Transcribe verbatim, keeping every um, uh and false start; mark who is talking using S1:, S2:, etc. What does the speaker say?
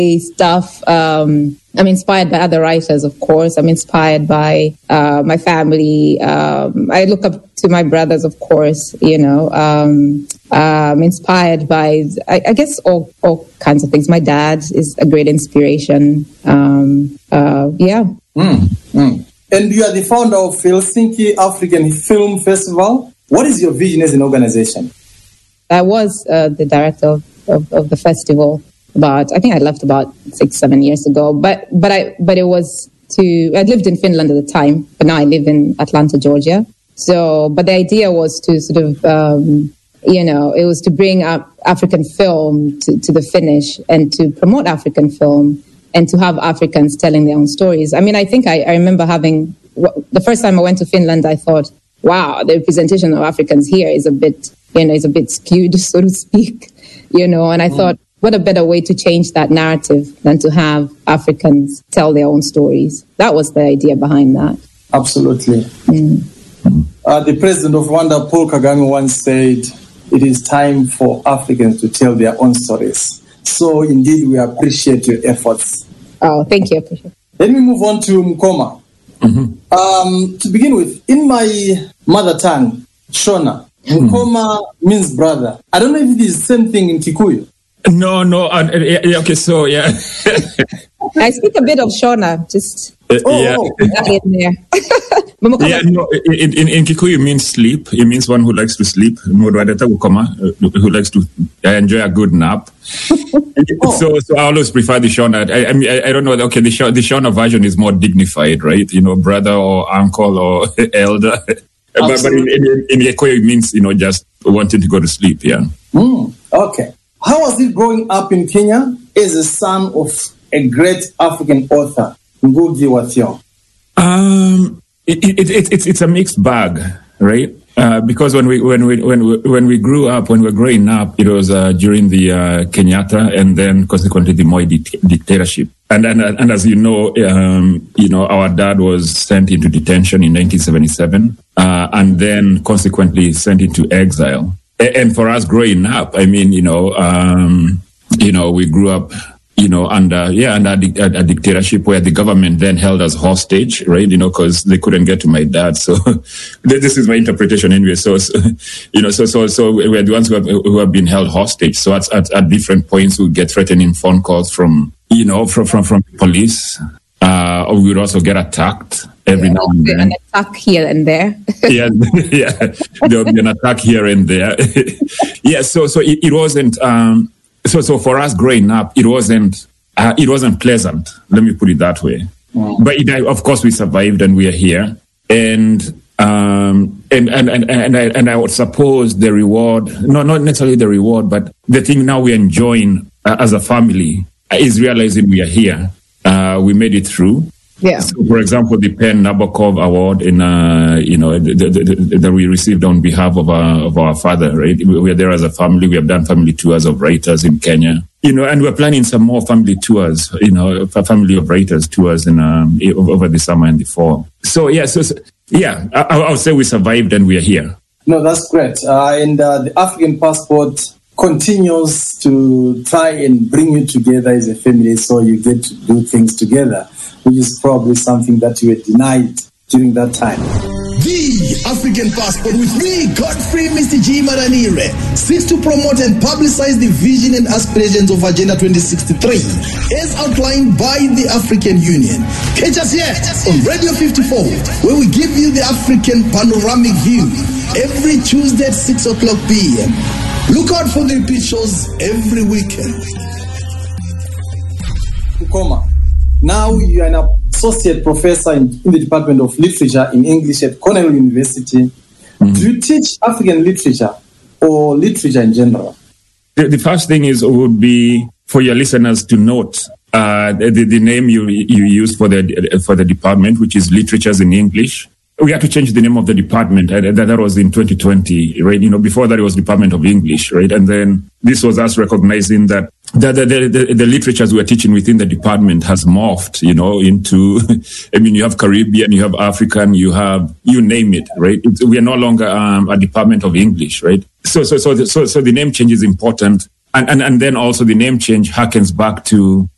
S1: stuff. Um, I'm inspired by other writers, of course. I'm inspired by uh, my family. Um, I look up to my brothers, of course, you know. Um, I'm inspired by, I, I guess, all, all kinds of things. My dad is a great inspiration. Um, uh, yeah.
S2: Mm, mm. And you are the founder of Helsinki African Film Festival. What is your vision as an organization?
S1: I was uh, the director of, of, of the festival. About, I think I left about six, seven years ago. But but I but it was to I lived in Finland at the time, but now I live in Atlanta, Georgia. So, but the idea was to sort of um, you know, it was to bring up African film to, to the Finnish and to promote African film and to have Africans telling their own stories. I mean, I think I, I remember having the first time I went to Finland, I thought, wow, the representation of Africans here is a bit, you know, is a bit skewed, so to speak, you know. And I mm. thought, what a better way to change that narrative than to have Africans tell their own stories. That was the idea behind that.
S2: Absolutely.
S1: Mm.
S2: Uh, the president of Rwanda, Paul Kagame, once said, it is time for Africans to tell their own stories. So indeed, we appreciate your efforts.
S1: Oh, thank you. I appreciate it.
S2: Let me move on to Mkoma. Mm-hmm. Um, to begin with, in my mother tongue, Shona, Mkoma mm. means brother. I don't know if it is the same thing in Kikuyu.
S3: No, no. Uh, yeah, okay, so, yeah.
S1: I speak a bit of Shona, just
S3: uh,
S1: oh,
S3: yeah.
S1: oh, in there.
S3: yeah, no, in, in, in Kikuyu, it means sleep. It means one who likes to sleep. Who likes to enjoy a good nap. oh. So so I always prefer the Shona. I, I mean, I, I don't know. Okay, the Shona, the Shona version is more dignified, right? You know, brother or uncle or elder. but, but in, in, in Kikuyu, it means, you know, just wanting to go to sleep, yeah.
S2: Mm, okay. How was it growing up in Kenya as a son of a great African author, Ngugi wa Thiong'o?
S3: Um, it, it, it, it's it's a mixed bag, right? Uh, because when we when we when we when we grew up, when we were growing up, it was uh, during the uh, Kenyatta and then consequently the Moi di- dictatorship. And and and as you know, um, you know, our dad was sent into detention in nineteen seventy-seven, uh, and then consequently sent into exile. And for us growing up, I mean, you know, um, you know, we grew up, you know, under, yeah, under a, a dictatorship where the government then held us hostage, right? You know, because they couldn't get to my dad. So this is my interpretation anyway. So, so you know, so, so, so we're the ones who have, who have been held hostage. So at, at, at different points, we get threatening phone calls from, you know, from, from, from police, uh, or we would also get attacked. Every
S1: yeah,
S3: now and then.
S1: An attack here and there.
S3: yeah, yeah. There'll be an attack here and there. yeah, so so it, it wasn't. Um, so so for us growing up, it wasn't. Uh, it wasn't pleasant. Let me put it that way. Mm. But it, of course, we survived and we are here. And um, and and and and I, and I would suppose the reward, no, not necessarily the reward, but the thing now we're enjoying uh, as a family is realizing we are here. Uh, we made it through.
S1: Yeah.
S3: So, for example, the Penn Nabokov Award in, uh, you know, that we received on behalf of our, of our father, right? We are there as a family. We have done family tours of writers in Kenya, you know, and we're planning some more family tours, you know, family of writers tours in, um, over the summer and the fall. So, yeah, so, so yeah, I, I would say we survived and we are here.
S2: No, that's great. Uh, and uh, the African Passport continues to try and bring you together as a family so you get to do things together, which is probably something that you were denied during that time.
S4: The African Passport with me, Godfrey Mister G. Maranire, seeks to promote and publicize the vision and aspirations of Agenda twenty sixty-three as outlined by the African Union. Catch us here on Radio fifty-four, where we give you the African panoramic view every Tuesday at six o'clock p.m. Look out for the repeat shows every weekend.
S2: Ukoma. Now you are an associate professor in, in the Department of Literature in English at Cornell University. Mm-hmm. Do you teach African literature or literature in general?
S3: The, the first thing is would be for your listeners to note uh, the, the name you you used for the for the department, which is Literatures in English. We had to change the name of the department. Uh, that, that was in twenty twenty, right? You know, before that it was Department of English, right? And then this was us recognizing that the, the, the, the literatures we're teaching within the department has morphed, you know, into, I mean, you have Caribbean, you have African, you have, you name it, right? It's, we are no longer um, a Department of English, right? So, so, so, so, so the name change is important. And, and, and then also the name change harkens back to